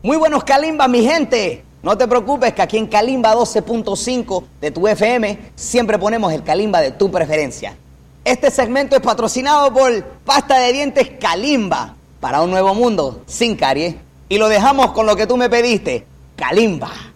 Muy buenos Kalimba, mi gente. No te preocupes que aquí en Kalimba 12.5 de tu FM siempre ponemos el Kalimba de tu preferencia. Este segmento es patrocinado por Pasta de Dientes Kalimba para un nuevo mundo sin caries. Y lo dejamos con lo que tú me pediste, Kalimba.